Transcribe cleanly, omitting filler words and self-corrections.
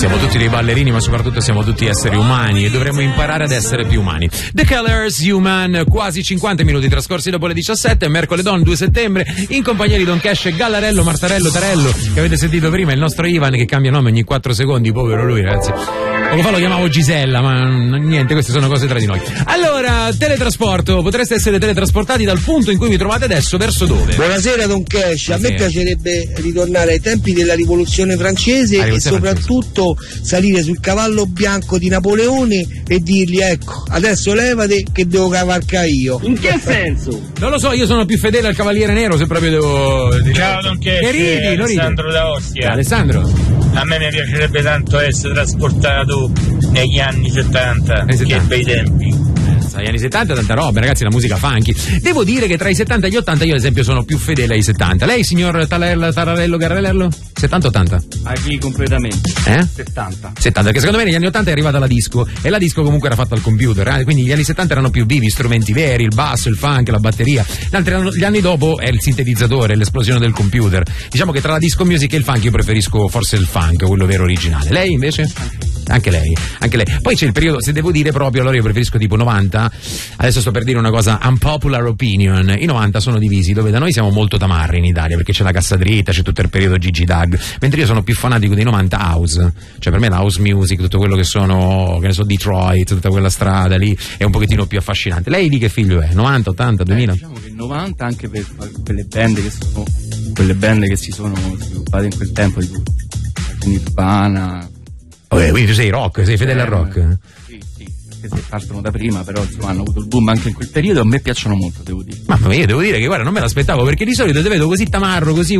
Siamo tutti dei ballerini, ma soprattutto siamo tutti esseri umani e dovremmo imparare ad essere più umani. The Colors, Human, quasi 50 minuti trascorsi dopo le 17, mercoledì 2 settembre, in compagnia di Don Cash, Gallarello, Martarello, Tarello, che avete sentito prima, il nostro Ivan che cambia nome ogni 4 secondi, povero lui, ragazzi. Poco fa lo chiamavo Gisella, ma niente, queste sono cose tra di noi. Allora, teletrasporto, potreste essere teletrasportati dal punto in cui vi trovate adesso verso dove? Buonasera Don Cash, a me piacerebbe ritornare ai tempi della rivoluzione francese e soprattutto salire sul cavallo bianco di Napoleone e dirgli ecco, adesso levate che devo cavalcare io. In che senso? Non lo so, io sono più fedele al Cavaliere Nero se proprio devo dire. Ciao Don Cash, Alessandro da Ostia. Alessandro. A me mi piacerebbe tanto essere trasportato negli anni 70, che bei tempi. Agli anni 70 tanta roba, ragazzi, la musica funky. Devo dire che tra i 70 e gli 80 io ad esempio sono più fedele ai 70. Lei, signor Tararello Garrello? 70-80? Agli completamente. 70, perché secondo me negli anni 80 è arrivata la disco e la disco comunque era fatta al computer, quindi gli anni 70 erano più vivi, strumenti veri, il basso, il funk, la batteria. Gli anni dopo è il sintetizzatore, l'esplosione del computer. Diciamo che tra la disco music e il funk io preferisco forse il funk, quello vero originale. Lei invece? Anche lei. Poi c'è il periodo, se devo dire proprio, allora io preferisco tipo 90. Adesso sto per dire una cosa, unpopular opinion. I 90 sono divisi, dove da noi siamo molto tamarri in Italia, perché c'è la cassa dritta, c'è tutto il periodo Gigi Dag, mentre io sono più fanatico dei 90 house. Cioè per me la house music, tutto quello che sono, che ne so, Detroit, tutta quella strada lì è un pochettino più affascinante. Lei di che figlio è? 90, 80, 2000? Diciamo che 90 anche per quelle band che si sono sviluppate in quel tempo, tipo Nirvana. Quindi tu sei rock, sei fedele al rock? Sì, perché partono da prima, però insomma hanno avuto il boom anche in quel periodo e a me piacciono molto, devo dire. Mamma mia, devo dire che guarda, non me l'aspettavo, perché di solito te vedo così tamarro, così